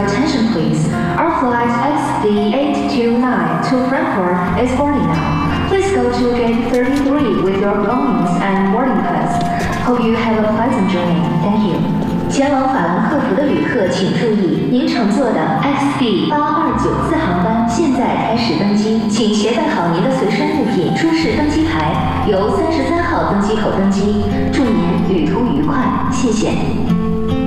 attention, please. Our flight XD829 to Frankfurt is boarding now. Please go to gate 33 with your belongings and boarding pass. Hope you have a pleasant journey. Thank you. 前往法兰克福的旅客请注意，您乘坐的 XD829次航班现在开始登机，请携带好您的随身物品，出示登机牌，由33号登机口登机。祝您旅途愉快，谢谢。